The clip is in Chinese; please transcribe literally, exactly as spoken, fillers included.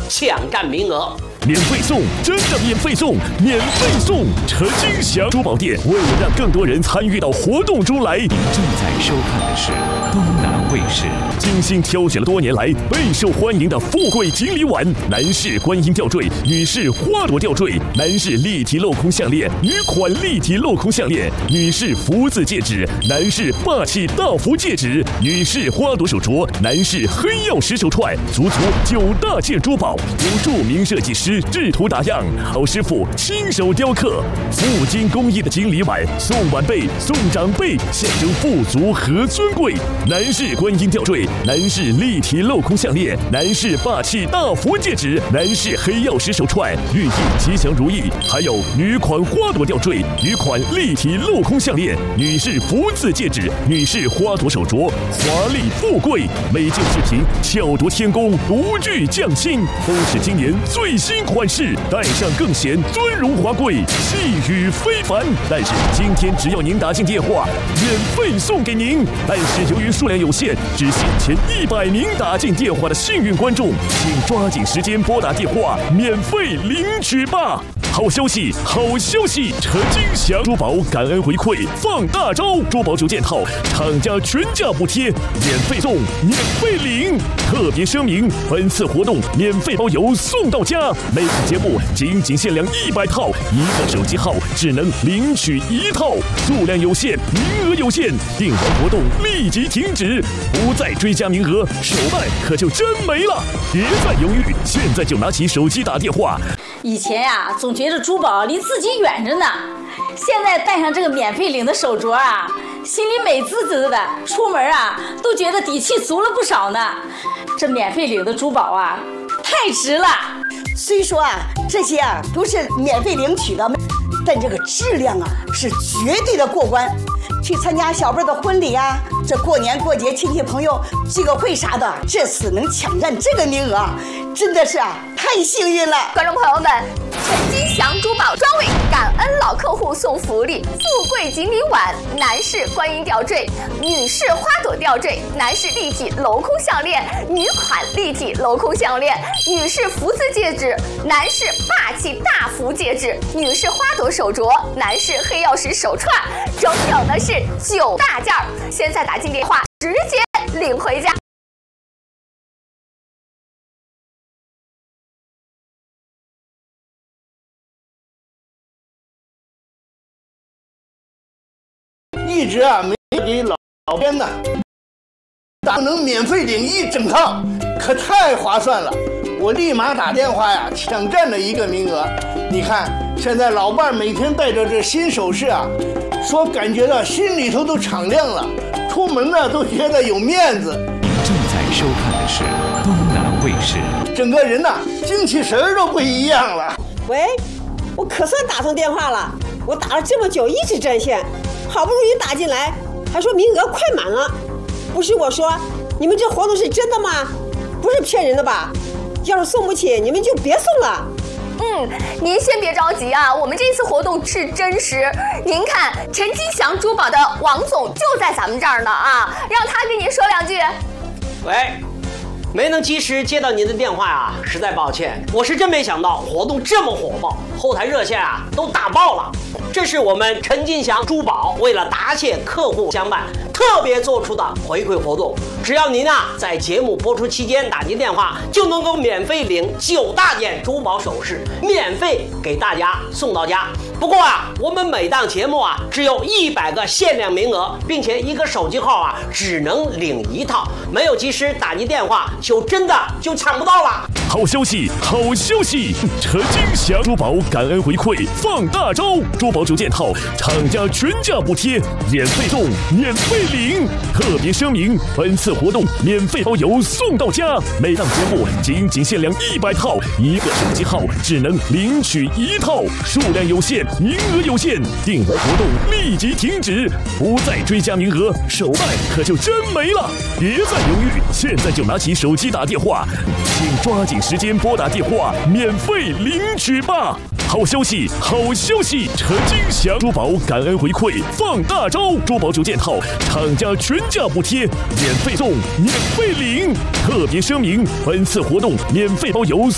抢占名额。 免费送，真的免费送，免费送！陈金祥珠宝店为了让更多人参与到活动中来， 你正在收看的是东南卫视精心挑选了多年来备受欢迎的富贵锦鲤碗、男士观音吊坠、女士花朵吊坠、男士立体镂空项链、女款立体镂空项链、女士福字戒指、男士霸气大福戒指、女士花朵手镯、男士黑曜石手串，足足九大件珠宝，由著名设计师制图打样，好师傅亲手雕刻，富金工艺的锦鲤碗，送晚辈送长辈，象征富足和尊贵。男士观音吊坠，男士立体镂空项链，男士霸气大福戒指，男士黑曜石手串，寓意吉祥如意。还有女款花朵吊坠，女款立体镂空项链，女士福字戒指，女士花朵手镯，华丽富贵。每件饰品巧夺天工，独具匠心，都是今年最新款式，戴上更显尊荣华贵，气宇非凡。但是今天只要您打进电话，免费送给您。但是由于数量有限，只限前一百名打进电话的幸运观众，请抓紧时间拨打电话，免费领取吧。好消息，好消息！陈金祥珠宝感恩回馈放大招，珠宝九件套，厂家全价补贴，免费送，免费领。特别声明，本次活动免费包邮送到家，每次节目仅仅限量一百套，一个手机号只能领取一套，数量有限，名额有限，订完活动立即停止，不再追加名额，手办可就真没了。别再犹豫，现在就拿起手机打电话。 以前呀、啊，总觉得珠宝离自己远着呢，现在戴上这个免费领的手镯啊，心里美滋滋的，出门啊都觉得底气足了不少呢。这免费领的珠宝啊，太值了。 虽说啊，这些啊都是免费领取的，但这个质量啊是绝对的过关。去参加小辈的婚礼啊，这过年过节亲戚朋友聚个会啥的，这次能抢占这个名额，真的是啊太幸运了。 观众朋友们，陈金祥珠宝专为感恩老客户送福利：富贵锦鲤碗、男士观音吊坠、女士花朵吊坠、男士立体镂空项链、女款立体镂空项链、女士福字戒指、男士霸气大福戒指、女士花朵手镯、男士黑曜石手串，整整的是九大件儿。现在打进电话，直接领回家。 一直啊没给老老编呢，咋能免费领一整套？可太划算了！我立马打电话呀，抢占了一个名额。你看，现在老伴每天带着这新首饰啊，说感觉到心里头都敞亮了，出门呢都觉得有面子。 您正在收看的是东南卫视， 整个人呐、啊、精气神儿都不一样了。 喂，我可算打通电话了，我打了这么久一直占线，好不容易打进来，还说名额快满了。不是我说，你们这活动是真的吗？不是骗人的吧？要是送不起，你们就别送了。 嗯，您先别着急啊，我们这次活动是真实。您看，陈金祥珠宝的王总就在咱们这儿呢啊，让他跟您说两句。 喂，没能及时接到您的电话啊，实在抱歉。我是真没想到活动这么火爆，后台热线啊都打爆了。这是我们陈金祥珠宝为了答谢客户相伴特别做出的回馈活动，只要您啊在节目播出期间打进电话，就能够免费领九大件珠宝首饰，免费给大家送到家。不过啊，我们每档节目啊只有一百个限量名额，并且一个手机号啊只能领一套，没有及时打进电话，就真的就抢不到了。 好消息，好消息！陈金祥珠宝感恩回馈放大招，珠宝九件套，厂家全价补贴，免费送，免费领。特别声明，本次活动免费包邮送到家，每档节目仅仅限量一百套，一个手机号只能领取一套，数量有限，名额有限，订完活动立即停止，不再追加名额，手办可就真没了。别再犹豫，现在就拿起手机打电话，请抓紧时间拨打电话，免费领取吧。好消息，好消息！陈金祥珠宝感恩回馈放大招，珠宝九件套，厂家全价补贴，免费送，免费领。特别声明，本次活动免费包邮